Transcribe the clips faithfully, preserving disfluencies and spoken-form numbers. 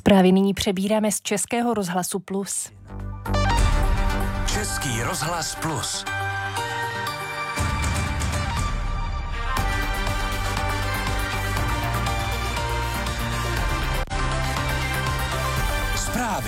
Zprávy nyní přebíráme z Českého rozhlasu Plus. Český rozhlas Plus. Zprávy.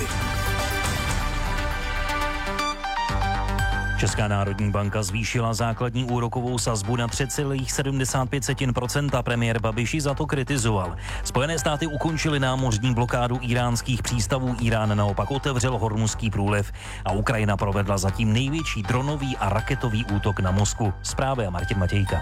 Česká národní banka zvýšila základní úrokovou sazbu na tři celá sedmdesát pět procenta. Premiér Babiš ji za to kritizoval. Spojené státy ukončily námořní blokádu íránských přístavů, Irán naopak otevřel Hormuzský průliv a Ukrajina provedla zatím největší dronový a raketový útok na Moskvu. Zprávy a Martin Matějka.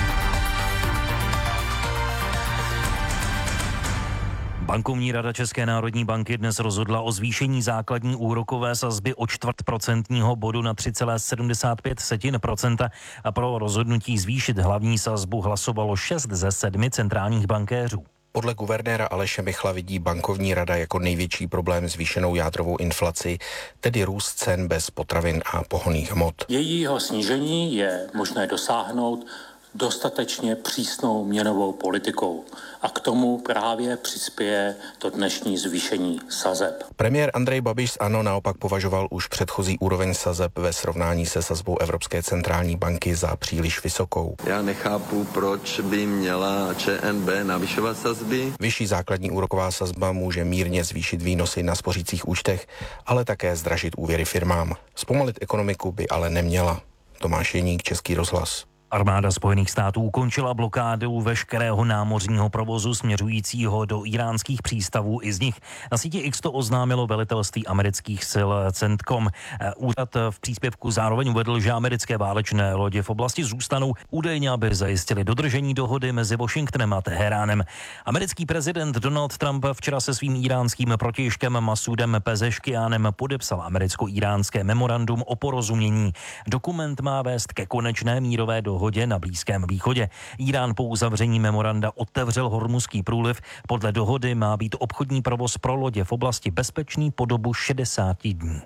Bankovní rada České národní banky dnes rozhodla o zvýšení základní úrokové sazby o čtvrt procentního bodu na tři celá sedmdesát pět procenta a pro rozhodnutí zvýšit hlavní sazbu hlasovalo šest ze sedmi centrálních bankéřů. Podle guvernéra Aleše Michla vidí bankovní rada jako největší problém zvýšenou jádrovou inflaci, tedy růst cen bez potravin a pohonných hmot. Jejího snížení je možné dosáhnout dostatečně přísnou měnovou politikou a k tomu právě přispěje to dnešní zvýšení sazeb. Premiér Andrej Babiš z ANO naopak považoval už předchozí úroveň sazeb ve srovnání se sazbou Evropské centrální banky za příliš vysokou. Já nechápu, proč by měla ČNB navyšovat sazby. Vyšší základní úroková sazba může mírně zvýšit výnosy na spořících účtech, ale také zdražit úvěry firmám. Zpomalit ekonomiku by ale neměla. Tomáš Jeník, Český rozhlas. Armáda Spojených států ukončila blokádu veškerého námořního provozu směřujícího do iránských přístavů i z nich. Na síti X to oznámilo velitelství amerických sil CENTCOM. Úřad v příspěvku zároveň uvedl, že americké válečné lodě v oblasti zůstanou údajně, aby zajistili dodržení dohody mezi Washingtonem a Teheránem. Americký prezident Donald Trump včera se svým iránským protějškem Masudem Pezeškiánem podepsal americko-iránské memorandum o porozumění. Dokument má vést ke konečné mírové dohodě hodě na Blízkém východě. Irán po uzavření memoranda otevřel Hormuzský průliv. Podle dohody má být obchodní provoz pro lodě v oblasti bezpečný po dobu šedesáti dní.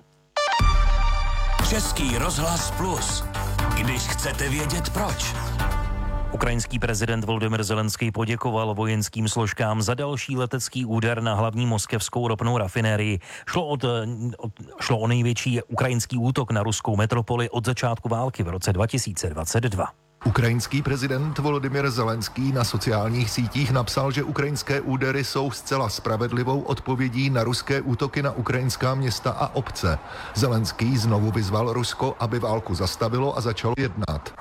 Český rozhlas Plus. Když chcete vědět proč. Ukrajinský prezident Volodymyr Zelenský poděkoval vojenským složkám za další letecký úder na hlavní moskevskou ropnou rafinérii. Šlo, od, od, šlo o největší ukrajinský útok na ruskou metropoli od začátku války v roce dva tisíce dvacet dva. Ukrajinský prezident Volodymyr Zelenský na sociálních sítích napsal, že ukrajinské údery jsou zcela spravedlivou odpovědí na ruské útoky na ukrajinská města a obce. Zelenský znovu vyzval Rusko, aby válku zastavilo a začalo jednat.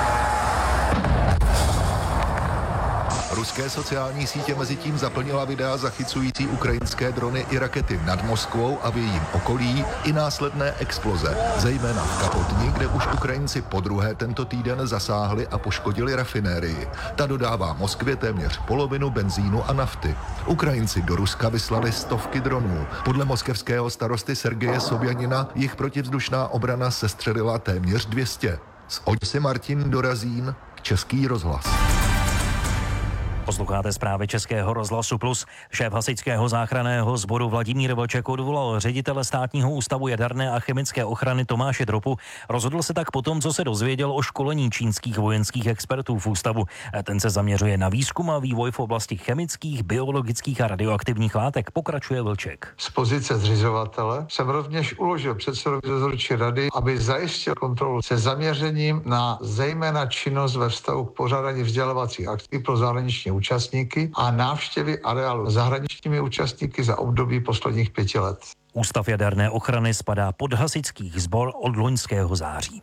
Ruské sociální sítě mezitím zaplnila videa zachycující ukrajinské drony i rakety nad Moskvou a v jejím okolí i následné exploze, zejména v Kapotni, kde už Ukrajinci podruhé tento týden zasáhli a poškodili rafinérii. Ta dodává Moskvě téměř polovinu benzínu a nafty. Ukrajinci do Ruska vyslali stovky dronů. Podle moskevského starosty Sergeje Sobjanina jich protivzdušná obrana sestřelila téměř dvě stě. Z Oděsy Martin Dorazín, Český rozhlas. Posloucháte zprávy Českého rozhlasu Plus. Šéf hasičského záchranného sboru Vladimír Vlček odvolal ředitele Státního ústavu jaderné a chemické ochrany Tomáše Dropu. Rozhodl se tak potom, co se dozvěděl o školení čínských vojenských expertů v ústavu. Ten se zaměřuje na výzkum a vývoj v oblasti chemických, biologických a radioaktivních látek, pokračuje Vlček. Z pozice zřizovatele jsem rovněž uložil předsedovi dozorčí rady, aby zajistil kontrolu se zaměřením na zejména činnost ve vztahu k pořádání vzdělávacích akcí pro zahraniční účastníky a návštěvy areálu zahraničními účastníky za období posledních pěti let. Ústav jaderné ochrany spadá pod hasičský sbor od loňského září.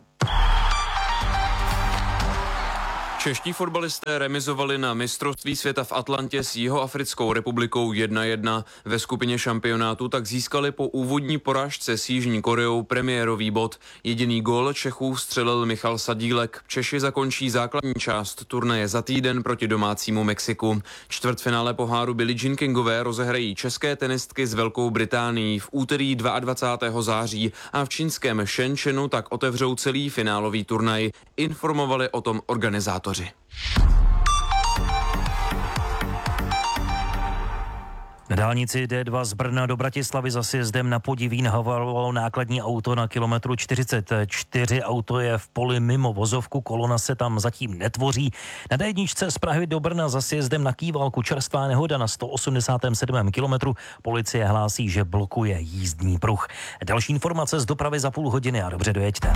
Čeští fotbalisté remizovali na mistrovství světa v Atlantě s Jihoafrickou republikou jedna jedna. Ve skupině šampionátu tak získali po úvodní porážce s Jižní Koreou premiérový bod. Jediný gól Čechů vstřelil Michal Sadílek. Češi zakončí základní část turnaje za týden proti domácímu Mexiku. Čtvrtfinále poháru Billie Jean Kingové rozehrají české tenistky s Velkou Británií v úterý dvacátého druhého září a v čínském Shenzhenu tak otevřou celý finálový turnaj. Informovali o tom organizátoři. Na dálnici D dva z Brna do Bratislavy za sjezdem na Podivín havarovalo nákladní auto na kilometru čtyřicet čtyři. Auto je v poli mimo vozovku, kolona se tam zatím netvoří. Na D jedna z Prahy do Brna za sjezdem na Kývalku čerstvá nehoda na sto osmdesátém sedmém kilometru. Policie hlásí, že blokuje jízdní pruh. Další informace z dopravy za půl hodiny a dobře dojeďte.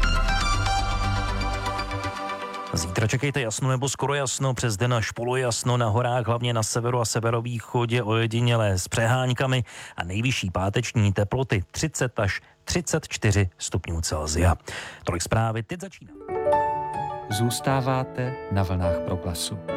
Zítra čekejte jasno nebo skoro jasno, přes den až polojasno, na horách, hlavně na severu a severovýchodě ojedinělé s přeháňkami a nejvyšší páteční teploty třicet až třicet čtyři stupňů Celsia. Tolik zprávy, teď začíná. Zůstáváte na vlnách Proglasu.